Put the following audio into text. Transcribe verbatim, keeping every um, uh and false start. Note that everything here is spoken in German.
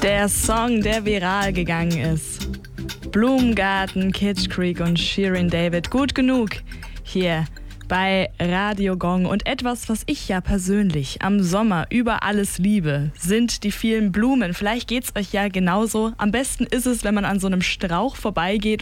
Der Song, der viral gegangen ist. Blumengarten, Kitsch Creek und Shirin David. Gut genug hier bei Radio Gong. Und etwas, was ich ja persönlich am Sommer über alles liebe, sind die vielen Blumen. Vielleicht geht's euch ja genauso. Am besten ist es, wenn man an so einem Strauch vorbeigeht